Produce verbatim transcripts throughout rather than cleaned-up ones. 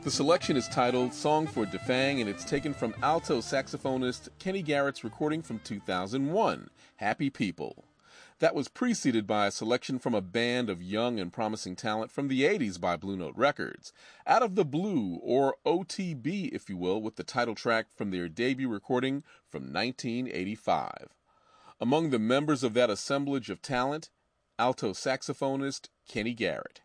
The selection is titled Song for Defang, and it's taken from alto saxophonist Kenny Garrett's recording from two thousand one, Happy People. That was preceded by a selection from a band of young and promising talent from the eighties by Blue Note Records, Out of the Blue, or O T B if you will, with the title track from their debut recording from nineteen eighty-five. Among the members of that assemblage of talent, alto saxophonist Kenny Garrett.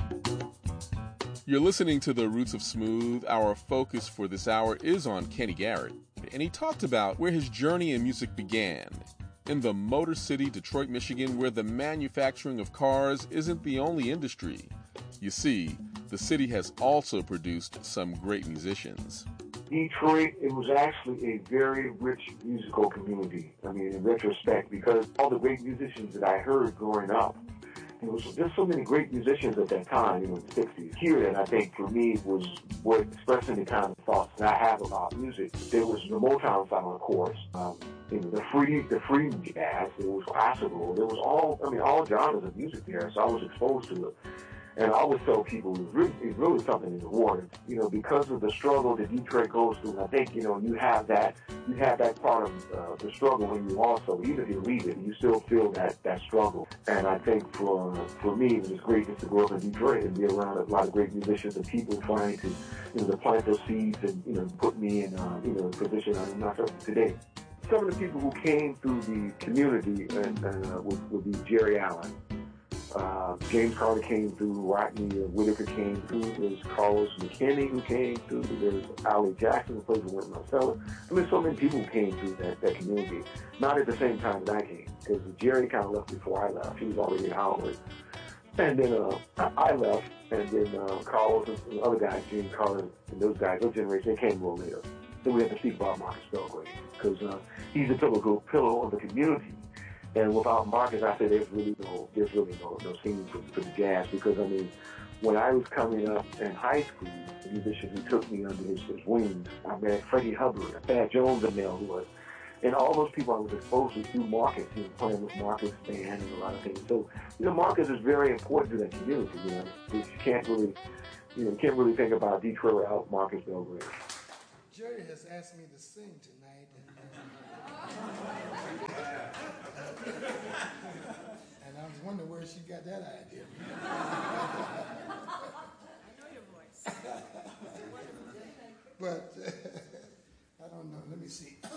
You're listening to The Roots of Smooth. Our focus for this hour is on Kenny Garrett, and he talked about where his journey in music began. In the Motor City, Detroit, Michigan, where the manufacturing of cars isn't the only industry. You see, the city has also produced some great musicians. Detroit, it was actually a very rich musical community, I mean, in retrospect, because all the great musicians that I heard growing up, there was just so many great musicians at that time, you know, in the sixties. Here, and I think for me was what expressing the kind of thoughts that I have about music. There was the Motown sound, of course, um, you know, the free, the free jazz. There was classical. There was all, I mean, all genres of music there. So I was exposed to it. And I always tell people it's really, it's really something in the water, you know, because of the struggle that Detroit goes through. And I think, you know, you have that, you have that part of uh, the struggle in you also. Even if you leave it, you still feel that, that struggle. And I think for for me, it was great just to grow up in Detroit and be around a lot of great musicians and people trying to, you know, to plant those seeds and, you know, put me in, uh, you know, a position I'm not today. Some of the people who came through the community and, uh, would, would be Jerry Allen. Uh, James Carter came through, Rodney Whitaker came through, there's Carlos McKinney who came through, there's Ali Jackson who plays with Wynton Marsalis. I mean, so many people came through that, that community, not at the same time as I came, because Jerry kind of left before I left. He was already in Howard. And then uh, I left, and then uh, Carlos and the other guys, James Carter and those guys, those generation, they came a little later. Then we have to speak about Marcus Belgrade, because uh, he's a typical pillar of the community. And without Marcus, I said there's really no, there's really no, no scene for, for the jazz, because I mean, when I was coming up in high school, the musicians who took me under his, his wings, I met Freddie Hubbard, Thad Jones, and Mel Lewis, and all those people I was exposed to through Marcus, you know, playing with Marcus band and a lot of things. So, you know, Marcus is very important to that community. You know, you can't really, you know, you can't really think about Detroit without Marcus Belgrade. Jerry has asked me to sing tonight, and. Uh, And I was wondering where she got that idea. I know your voice. But uh, I don't know. Let me see.